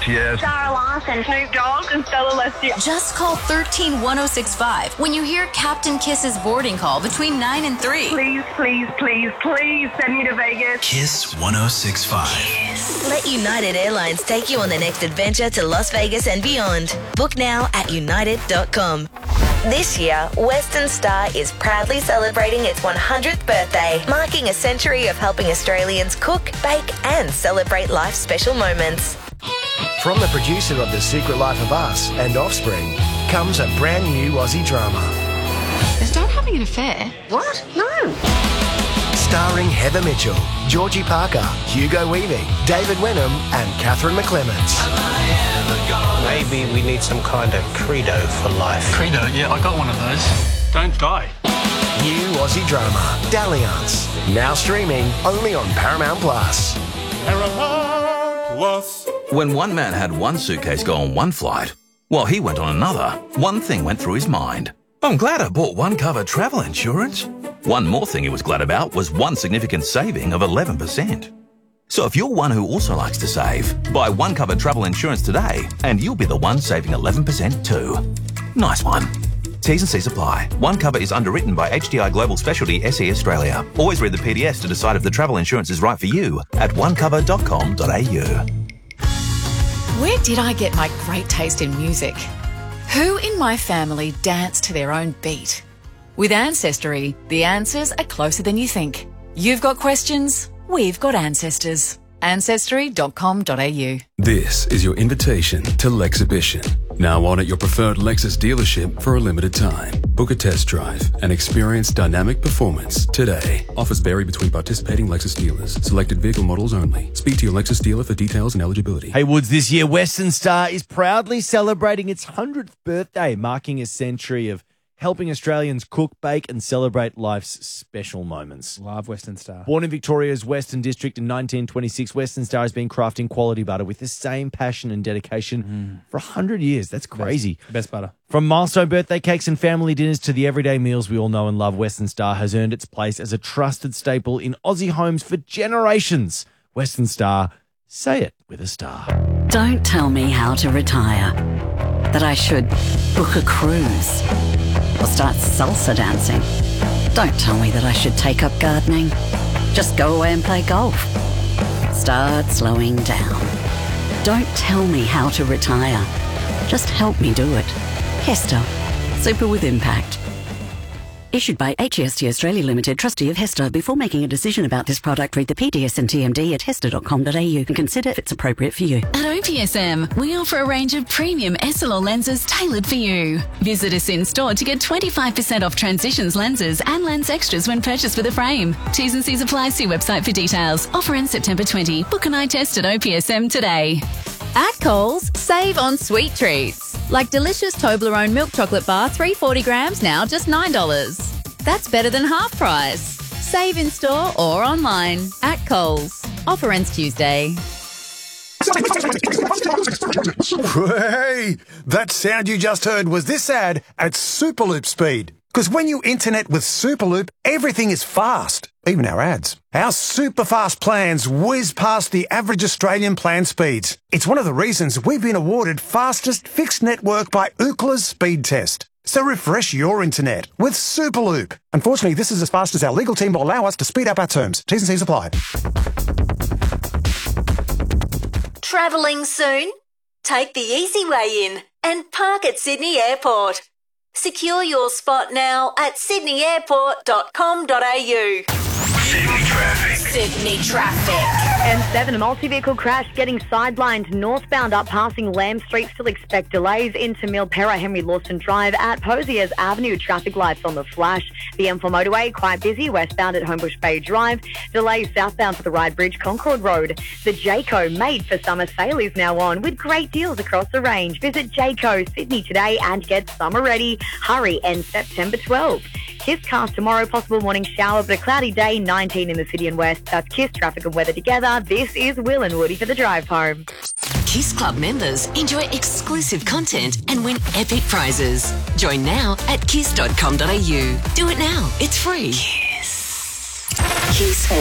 yes. Sarah Larson, Snoop Dogg and Stella Leslie. Just call 13-1065 when you hear Captain Kiss's boarding call between 9 and 3. Please, please, please, please send me to Vegas. Kiss 106.5. Kiss. Let United Airlines take you on the next adventure to Las Vegas and beyond. Book now at united.com. This year, Western Star is proudly celebrating its 100th birthday, marking a century of helping Australians cook, bake and celebrate life's special moments. From the producer of The Secret Life of Us and Offspring comes a brand new Aussie drama. Is Dad having an affair? What? No. Starring Heather Mitchell, Georgie Parker, Hugo Weaving, David Wenham and Catherine McClements. Maybe we need some kind of credo for life. Credo? Yeah, I got one of those. Don't die. New Aussie drama, Dalliance. Now streaming only on Paramount Plus. Paramount Plus. When one man had one suitcase go on one flight, while he went on another, one thing went through his mind. I'm glad I bought One Cover travel insurance. One more thing he was glad about was one significant saving of 11%. So if you're one who also likes to save, buy One Cover travel insurance today and you'll be the one saving 11% too. Nice one. T's and C's apply. One Cover is underwritten by HDI Global Specialty SE Australia. Always read the PDS to decide if the travel insurance is right for you at onecover.com.au. Where did I get my great taste in music? Who in my family danced to their own beat? With Ancestry, the answers are closer than you think. You've got questions, we've got ancestors. Ancestry.com.au. This is your invitation to Lexhibition. Now on at your preferred Lexus dealership for a limited time. Book a test drive and experience dynamic performance today. Offers vary between participating Lexus dealers. Selected vehicle models only. Speak to your Lexus dealer for details and eligibility. Hey Woods, this year Western Star is proudly celebrating its 100th birthday, marking a century of helping Australians cook, bake and celebrate life's special moments. Love Western Star. Born in Victoria's Western District in 1926, Western Star has been crafting quality butter with the same passion and dedication for 100 years. That's crazy. Best butter. From milestone birthday cakes and family dinners to the everyday meals we all know and love, Western Star has earned its place as a trusted staple in Aussie homes for generations. Western Star, say it with a star. Don't tell me how to retire. That I should book a cruise or start salsa dancing. Don't tell me that I should take up gardening. Just go away and play golf. Start slowing down. Don't tell me how to retire. Just help me do it. Hester. Super with impact. Issued by HEST Australia Limited, trustee of Hester. Before making a decision about this product, read the PDS and TMD at hester.com.au and consider if it's appropriate for you. At OPSM, we offer a range of premium SLR lenses tailored for you. Visit us in store to get 25% off Transitions lenses and lens extras when purchased with a frame. T's and C's apply. See website for details. Offer ends September 20. Book an eye test at OPSM today. At Coles, save on sweet treats. Like delicious Toblerone milk chocolate bar, 340 grams, now just $9. That's better than half price. Save in store or online. At Coles. Offer ends Tuesday. Hey, that sound you just heard was this ad at Superloop speed. Because when you internet with Superloop, everything is fast, even our ads. Our super fast plans whiz past the average Australian plan speeds. It's one of the reasons we've been awarded fastest fixed network by Ookla's speed test. So refresh your internet with Superloop. Unfortunately, this is as fast as our legal team will allow us to speed up our terms. T's and C's apply. Travelling soon? Take the easy way in and park at Sydney Airport. Secure your spot now at sydneyairport.com.au. Sydney traffic. Sydney traffic. M7, a multi-vehicle crash getting sidelined northbound up passing Lamb Street. Still expect delays into Milperra, Henry Lawson Drive at Posiers Avenue. Traffic lights on the flash. The M4 motorway quite busy westbound at Homebush Bay Drive. Delays southbound for the Ryde Bridge, Concord Road. The Jayco Made for Summer sale is now on with great deals across the range. Visit Jayco Sydney today and get summer ready. Hurry, ends September 12th. Kiss cast tomorrow, possible morning shower, but a cloudy day, 19 in the city and west. That's Kiss traffic and weather together. This is Will and Woody for the drive home. Kiss Club members enjoy exclusive content and win epic prizes. Join now at kiss.com.au. Do it now. It's free. Kiss.